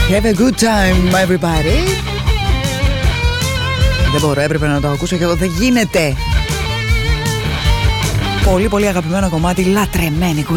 Have a good time, everybody. Δεν μπορώ, έπρεπε να το ακούσω και εγώ. Δεν γίνεται. Πολύ πολύ αγαπημένο κομμάτι, λατρεμένη